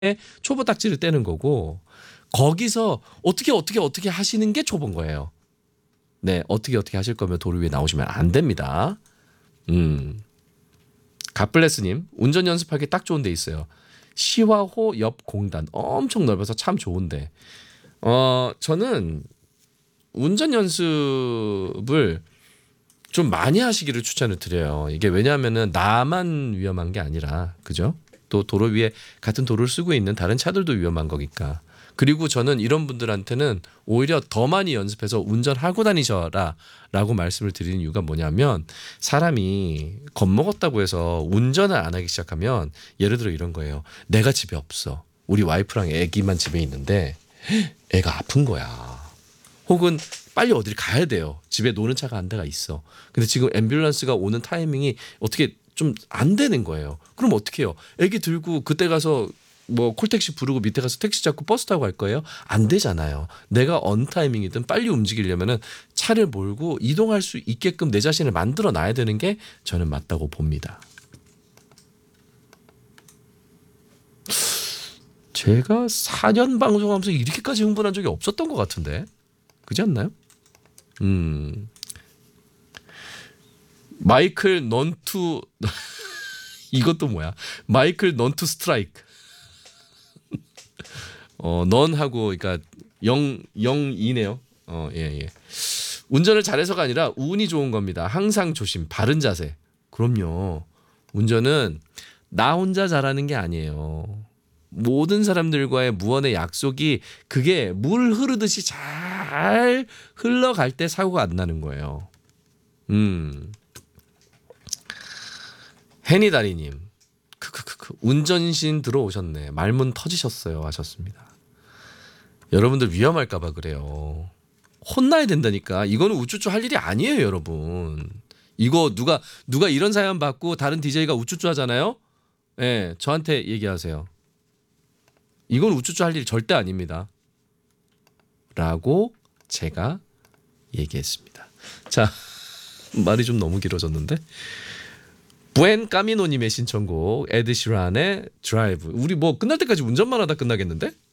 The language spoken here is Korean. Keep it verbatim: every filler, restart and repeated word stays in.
초보 딱지를 떼는 거고 거기서 어떻게 어떻게 어떻게 하시는 게 초보인 거예요. 네, 어떻게 어떻게 하실 거면 도로 위에 나오시면 안 됩니다. 음, 갓블레스님 운전 연습하기 딱 좋은 데 있어요. 시화호 옆 공단 엄청 넓어서 참 좋은데 어 저는 운전 연습을 좀 많이 하시기를 추천을 드려요. 이게 왜냐하면은 나만 위험한 게 아니라 그죠? 또 도로 위에 같은 도로를 쓰고 있는 다른 차들도 위험한 거니까. 그리고 저는 이런 분들한테는 오히려 더 많이 연습해서 운전하고 다니셔라 라고 말씀을 드리는 이유가 뭐냐면 사람이 겁먹었다고 해서 운전을 안 하기 시작하면 예를 들어 이런 거예요. 내가 집에 없어. 우리 와이프랑 애기만 집에 있는데 애가 아픈 거야. 혹은 빨리 어디를 가야 돼요. 집에 노는 차가 한 대가 있어. 근데 지금 앰뷸런스가 오는 타이밍이 어떻게 좀 안 되는 거예요. 그럼 어떻게 해요? 애기 들고 그때 가서 뭐 콜택시 부르고 밑에 가서 택시 잡고 버스 타고 갈 거예요? 안 되잖아요. 내가 언 타이밍이든 빨리 움직이려면은 차를 몰고 이동할 수 있게끔 내 자신을 만들어 놔야 되는 게 저는 맞다고 봅니다. 제가 사 년 방송하면서 이렇게까지 흥분한 적이 없었던 것 같은데. 그렇지 않나요? 음. 마이클 넌투 이것도 뭐야? 마이클 넌투 스트라이크. 어, 넌하고 그러니까 영 영이네요. 어, 예, 예. 운전을 잘해서가 아니라 운이 좋은 겁니다. 항상 조심, 바른 자세. 그럼요. 운전은 나 혼자 잘하는 게 아니에요. 모든 사람들과의 무언의 약속이 그게 물 흐르듯이 잘 흘러갈 때 사고가 안 나는 거예요. 음. 해니다리님, 크크크크 운전신 들어오셨네. 말문 터지셨어요 하셨습니다. 여러분들 위험할까봐 그래요. 혼나야 된다니까. 이거는 우쭈쭈 할 일이 아니에요, 여러분. 이거 누가 누가 이런 사연 받고 다른 디제이가 우쭈쭈 하잖아요. 예, 네, 저한테 얘기하세요. 이건 우쭈쭈 할 일이 절대 아닙니다. 라고 제가 얘기했습니다. 자, 말이 좀 너무 길어졌는데. 부엔 까미노님의 신청곡 에드시란의 드라이브. 우리 뭐 끝날 때까지 운전만 하다 끝나겠는데?